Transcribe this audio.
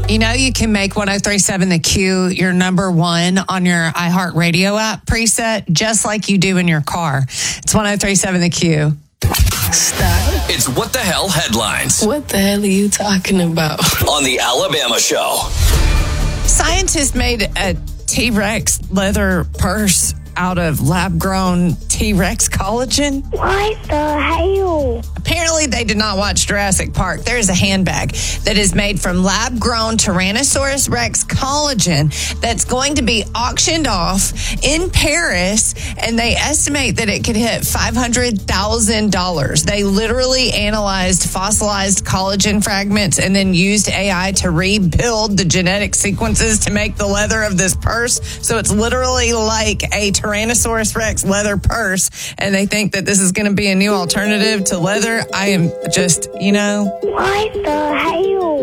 You know, you can make 103.7 The Q your number one on your iHeartRadio app preset, just like you do in your car. It's 103.7 The Q. Stop. It's What the Hell Headlines. What the hell are you talking about? On the Alabama Show. Scientists made a T-Rex leather purse out of lab-grown T-Rex collagen. What the hell? Apparently, they did not watch Jurassic Park. There is a handbag that is made from lab-grown Tyrannosaurus Rex collagen that's going to be auctioned off in Paris, and they estimate that it could hit $500,000. They literally analyzed fossilized collagen fragments and then used AI to rebuild the genetic sequences to make the leather of this purse. So it's literally like a Tyrannosaurus Rex leather purse, and they think that this is going to be a new alternative to leather. I am just, What the hell?